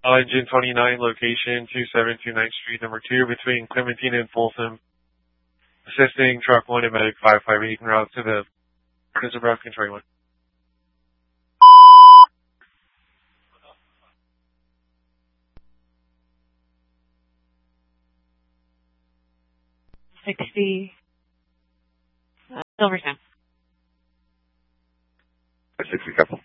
Engine 29, location 2729th Street, number 2, between Clementine and Folsom. Assisting truck 1 and medic 558 en route to the Nebraska 21. 60. Silverstone. 60, couple.